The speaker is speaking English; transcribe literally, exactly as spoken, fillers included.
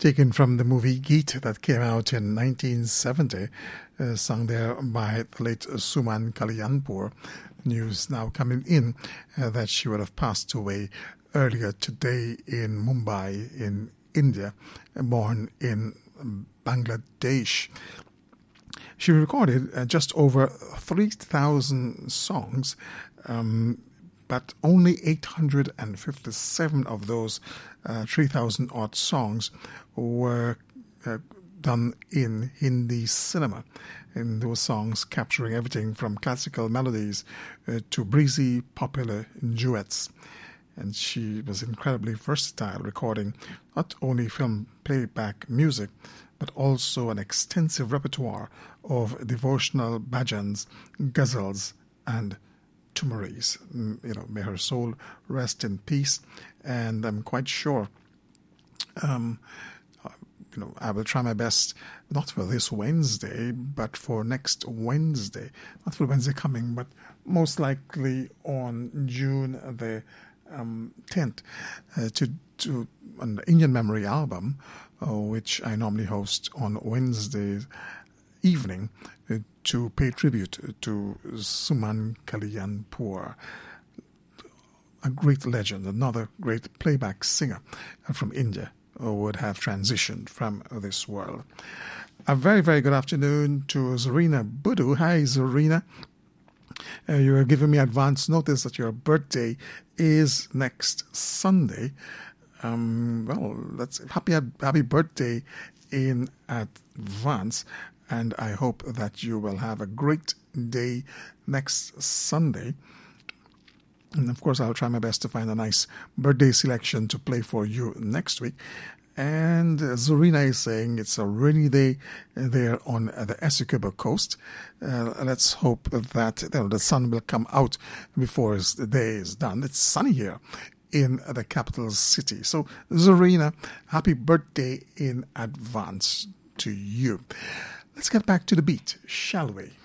taken from the movie Geet that came out in nineteen seventy, uh, sung there by the late Suman Kalyanpur. News now coming in uh, that she would have passed away earlier today in Mumbai in India, born in Bangladesh. She recorded uh, just over three thousand songs, um, but only eight hundred fifty-seven of those uh, three thousand odd songs were uh, done in Hindi cinema. And those songs capturing everything from classical melodies uh, to breezy, popular duets. And she was incredibly versatile, recording not only film playback music, but also an extensive repertoire of devotional bhajans, ghazals, and tumaris. You know, may her soul rest in peace. And I'm quite sure, um, you know, I will try my best, not for this Wednesday, but for next Wednesday. Not for Wednesday coming, but most likely on June the um, tenth, uh, to, to an Indian Memory album, uh, which I normally host on Wednesday evening, uh, to pay tribute to Suman Kalyanpur, a great legend, another great playback singer from India, would have transitioned from this world. A very, very good afternoon to Zarina Budu. Hi, Zarina. Uh, you are giving me advance notice that your birthday is next Sunday. Um, well, that's happy happy birthday in advance, and I hope that you will have a great day next Sunday. And of course, I'll try my best to find a nice birthday selection to play for you next week. And uh, Zorina is saying it's a rainy day there on uh, the Essequibo coast. Uh, let's hope that you know, the sun will come out before the day is done. It's sunny here in the capital city. So, Zorina, happy birthday in advance to you. Let's get back to the beat, shall we?